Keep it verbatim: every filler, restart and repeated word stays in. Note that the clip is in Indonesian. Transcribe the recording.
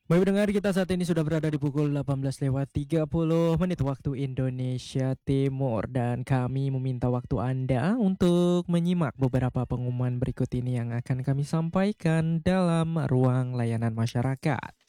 Baik pendengar, kita saat ini sudah berada di pukul delapan belas lewat tiga puluh menit waktu Indonesia Timur, dan kami meminta waktu Anda untuk menyimak beberapa pengumuman berikut ini yang akan kami sampaikan dalam ruang layanan masyarakat.